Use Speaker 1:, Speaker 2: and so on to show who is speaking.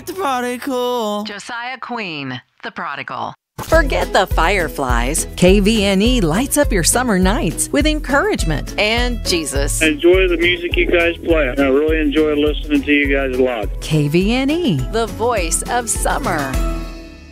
Speaker 1: The Prodigal.
Speaker 2: Josiah Queen, The Prodigal.
Speaker 3: Forget the fireflies. KVNE lights up your summer nights with encouragement and Jesus.
Speaker 4: I enjoy the music you guys play. I really enjoy listening to you guys a lot.
Speaker 3: KVNE, the voice of summer.